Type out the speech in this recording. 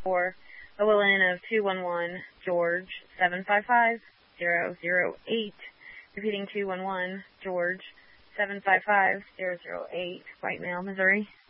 for a will-in of 211 George 755008. Repeating 211 George 755008, White Male, Missouri.